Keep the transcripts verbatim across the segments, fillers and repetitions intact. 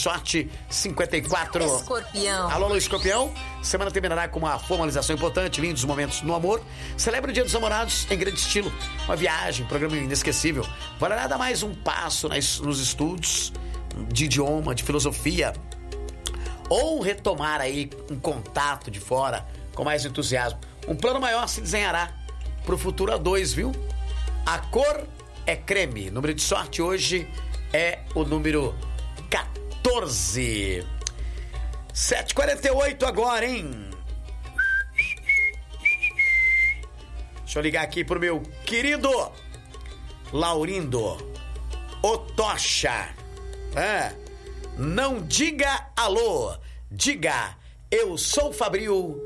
sorte cinquenta e quatro. Escorpião. Alô, alô, Escorpião. Semana terminará com uma formalização importante, lindos momentos no amor. Celebra o Dia dos Namorados em grande estilo. Uma viagem, um programa inesquecível. Valerá dar mais um passo nas, nos estudos de idioma, de filosofia. Ou retomar aí um contato de fora com mais entusiasmo. Um plano maior se desenhará pro futuro a dois, viu? A cor é creme. Número de sorte hoje é o número quatorze. sete e quarenta e oito agora, hein? Deixa eu ligar aqui pro meu querido Laurindo Otocha. Ah, não diga alô, diga eu sou Fabril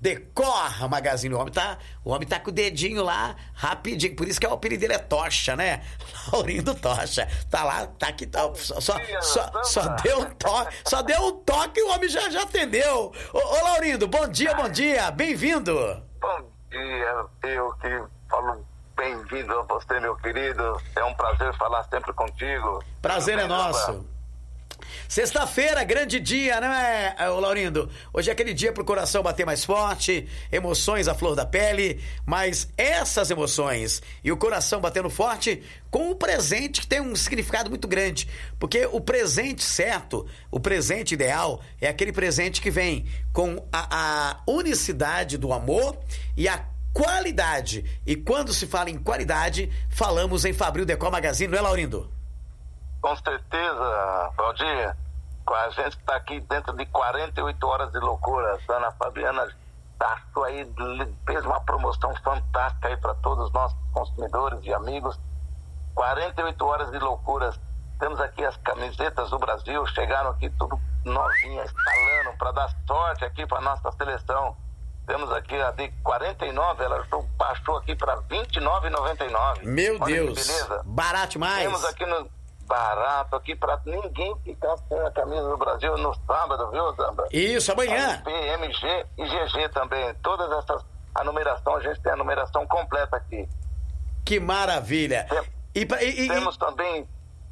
Decor Magazine. O homem tá, o homem tá com o dedinho lá rapidinho, por isso que é o apelido dele é Tocha, né? Laurindo Tocha. Tá lá, tá aqui, tá, só, só, só, só deu um toque, só deu um toque e o homem já, já atendeu. Ô, ô Laurindo, bom dia, bom dia, bem-vindo. Bom dia, eu que falo bem-vindo a você, meu querido. É um prazer falar sempre contigo. Prazer é nosso. Sexta-feira, grande dia, né, Laurindo? Hoje é aquele dia pro coração bater mais forte, emoções à flor da pele, mas essas emoções e o coração batendo forte com um presente que tem um significado muito grande, porque o presente certo, o presente ideal é aquele presente que vem com a, a unicidade do amor e a qualidade. E quando se fala em qualidade, falamos em Fabril Decor Magazine, não é, Laurindo? Com certeza, Valdir. A gente está aqui dentro de quarenta e oito horas de loucura. A Ana Fabiana achou aí, fez uma promoção fantástica aí para todos os nossos consumidores e amigos. quarenta e oito horas de loucuras. Temos aqui as camisetas do Brasil, chegaram aqui tudo novinhas, estalando, para dar sorte aqui para nossa seleção. Temos aqui a de quarenta e nove, ela baixou aqui para vinte e nove reais e noventa e nove centavos. Meu Olha Deus, que beleza. Barato demais. Temos aqui no barato aqui para ninguém ficar sem a camisa do Brasil no sábado, viu, Zamba? Isso, amanhã. P, M G e G G também. Todas essas, a numeração, a gente tem a numeração completa aqui. Que maravilha. Tem, e, e, e, temos também...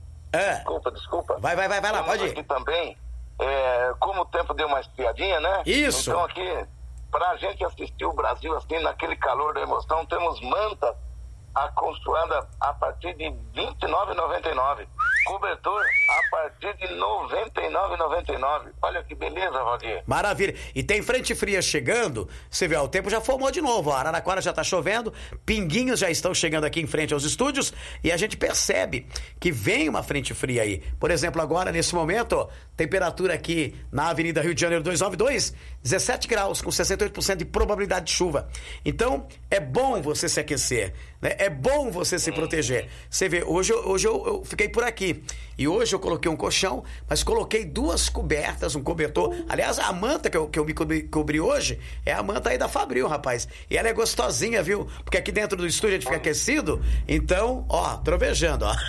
É. Desculpa, desculpa. Vai, vai, vai, vai lá, temos pode ir. aqui também, é, como o tempo deu uma espiadinha, né? Isso. Então aqui, pra gente assistir o Brasil assim, naquele calor da emoção, temos manta acolchoada a partir de vinte e nove reais e noventa e nove centavos. Cobertor a partir de noventa e nove reais e noventa e nove centavos. Olha que beleza, Valdir. Maravilha. E tem frente fria chegando. Você vê, ó, o tempo já formou de novo. A Araraquara já tá chovendo. Pinguinhos já estão chegando aqui em frente aos estúdios. E a gente percebe que vem uma frente fria aí. Por exemplo, agora, nesse momento, ó, temperatura aqui na Avenida Rio de Janeiro duzentos e noventa e dois, dezessete graus, com sessenta e oito por cento de probabilidade de chuva. Então, é bom você se aquecer, né? É bom você se proteger. Você vê, hoje, eu, hoje eu, eu fiquei por aqui. E hoje eu coloquei um colchão, mas coloquei duas cobertas, um cobertor. Aliás, a manta que eu, que eu me cobri, cobri hoje é a manta aí da Fabril, rapaz. E ela é gostosinha, viu? Porque aqui dentro do estúdio a gente fica aquecido. Então, ó, trovejando, ó.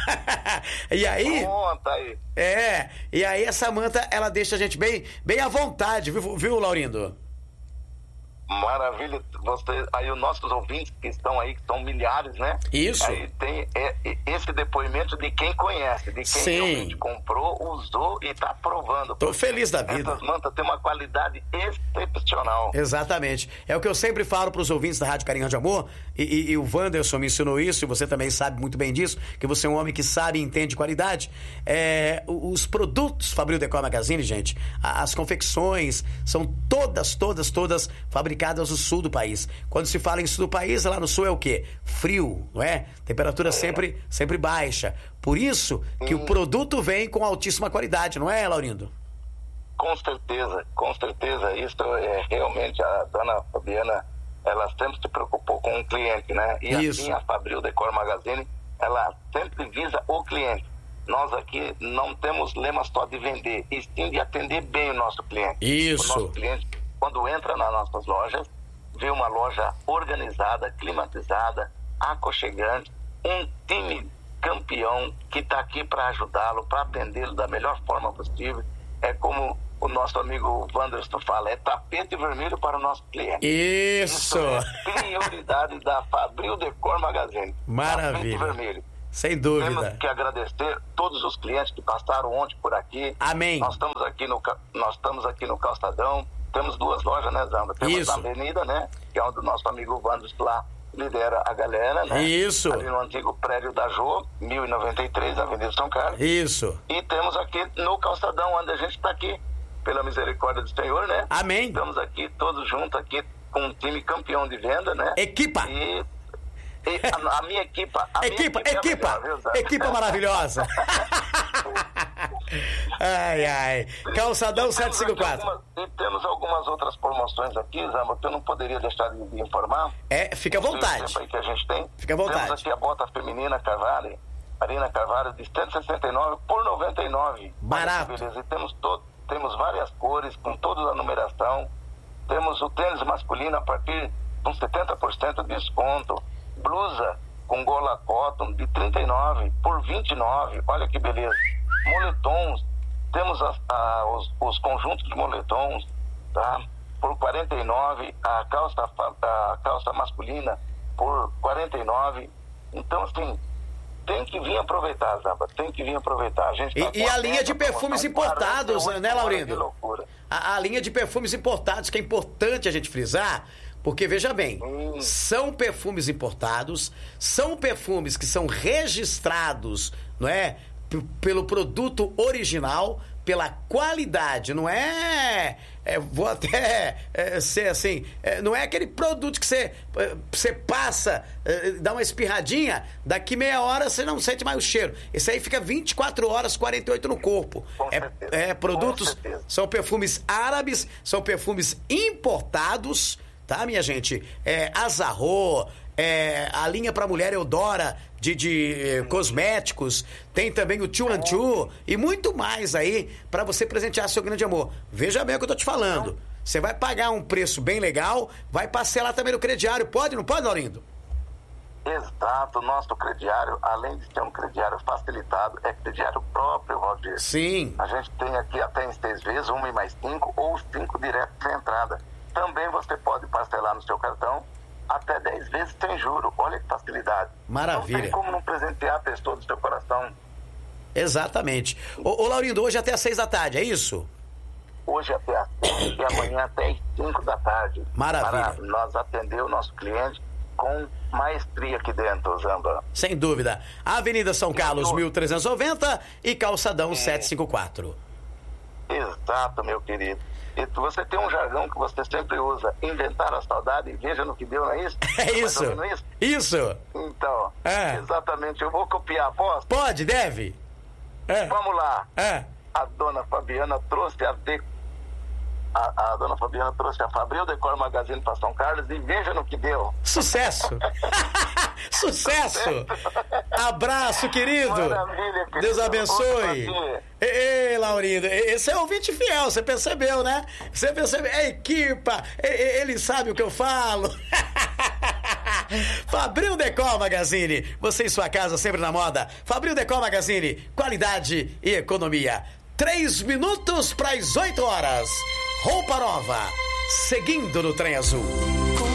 E aí... Conta aí. É, e aí essa manta, ela deixa a gente bem, bem à vontade, viu, viu, Laurindo? Maravilha, você, aí os nossos ouvintes que estão aí, que são milhares, né? Isso. Aí tem é, esse depoimento de quem conhece, de quem Sim. realmente comprou, usou e está provando. Tô feliz da vida. Essas mantas têm uma qualidade excepcional. Exatamente. É o que eu sempre falo para os ouvintes da Rádio Carinho de Amor, e, e, e o Wanderson me ensinou isso, e você também sabe muito bem disso, que você é um homem que sabe e entende qualidade. É, os produtos Fabril Decor Magazine, gente, as confecções, são todas, todas, todas fabricadas no sul do país. Quando se fala em sul do país, lá no sul é o quê? Frio, não é? Temperatura sempre, sempre baixa. Por isso que hum. o produto vem com altíssima qualidade, não é, Laurindo? Com certeza, com certeza. Isso é realmente a dona Fabiana, ela sempre se preocupou com o cliente, né? E isso. assim a Fabril Decor Magazine, ela sempre visa o cliente. Nós aqui não temos lema só de vender, e sim de atender bem o nosso cliente. Isso. O nosso cliente, quando entra nas nossas lojas, vê uma loja organizada, climatizada, aconchegante, um time campeão que está aqui para ajudá-lo, para atendê-lo da melhor forma possível. É como o nosso amigo Wanderson fala, é tapete vermelho para o nosso cliente. Isso! Isso é prioridade da Fabril Decor Magazine. Maravilha. Tapete vermelho. Sem dúvida. Temos que agradecer todos os clientes que passaram ontem por aqui. Amém. Nós estamos aqui no, nós estamos aqui no Calçadão. Temos duas lojas, né, Zamba? Temos Isso. na Avenida, né? Que é onde o nosso amigo Wanderson lá lidera a galera, né? Isso. Ali no antigo prédio da Jô, mil e noventa e três, Avenida São Carlos. Isso. E temos aqui no Calçadão, onde a gente está aqui, pela misericórdia do Senhor, né? Amém. Estamos aqui todos juntos aqui com um time campeão de venda, né? Equipa. E, e a, a minha equipa... A Equipa, minha equipa. É melhor, viu, equipa maravilhosa. Ai, ai. Calçadão setecentos e cinquenta e quatro. Algumas, e temos algumas outras promoções aqui, Zamba, que eu não poderia deixar de, de informar. É, fica à vontade. Tempo aí que a gente tem. Fica à vontade. Temos aqui a bota feminina Carvalho, Marina Carvalho, de cento e sessenta e nove por noventa e nove. Barato. Olha que beleza. E temos, to, temos várias cores, com toda a numeração. Temos o tênis masculino a partir de uns setenta por cento de desconto. Blusa com gola cotton de trinta e nove por vinte e nove. Olha que beleza. Moletons, temos as, a, os, os conjuntos de moletons, tá? Por quarenta e nove, a calça, a calça masculina por quarenta e nove. Então, assim, tem que vir aproveitar, Zamba, tem que vir aproveitar. A, gente tá e, e a linha de perfumes importados, né, Laurindo? A, a linha de perfumes importados, que é importante a gente frisar, porque, veja bem, hum. são perfumes importados, são perfumes que são registrados, não é? P- pelo produto original, pela qualidade, não é, é vou até é, ser assim, é, não é aquele produto que você, você passa, é, dá uma espirradinha, daqui meia hora você não sente mais o cheiro. Esse aí fica vinte e quatro horas, quarenta e oito no corpo. É, é produtos, são perfumes árabes, são perfumes importados, tá, minha gente? É, Azarro, é, a linha para mulher Eudora de, de hum. cosméticos, tem também o Two and Two e muito mais aí para você presentear seu grande amor. Veja bem o que eu tô te falando. Você vai pagar um preço bem legal, vai parcelar também no crediário. Pode, não pode, Laurindo? Exato, o nosso crediário, além de ser um crediário facilitado, é crediário próprio, Valdir. Sim. A gente tem aqui até em seis vezes, uma e mais cinco, ou cinco direto sem entrada. Também você pode parcelar no seu cartão até dez vezes sem juro. Olha que facilidade. Maravilha. Não tem como não presentear a pessoa do seu coração. Exatamente. Ô, ô Laurindo, hoje até às seis da tarde, é isso? Hoje até às seis e amanhã até às cinco da tarde. Maravilha. Para nós atender o nosso cliente com maestria aqui dentro, Zamba. Sem dúvida. Avenida São Carlos, mil trezentos e noventa e Calçadão é. setecentos e cinquenta e quatro. Exato, meu querido. E você tem um jargão que você sempre usa, inventar a saudade e veja no que deu, não é isso? É isso. isso? Isso. Então, é. exatamente, eu vou copiar, posso? Pode, deve. É. Vamos lá. É. A dona Fabiana trouxe a de... A, a dona Fabiana trouxe a Fabril Decor Magazine para São Carlos e veja no que deu. Sucesso! Sucesso! Abraço, querido! Maravilha, querido. Deus abençoe! Ei, ei, Laurindo, esse é ouvinte fiel, você percebeu, né? Você percebeu? É equipa, ele sabe o que eu falo. Fabril Decor Magazine, você em sua casa sempre na moda. Fabril Decor Magazine, qualidade e economia. Três minutos para as oito horas. Roupa nova, seguindo no trem azul.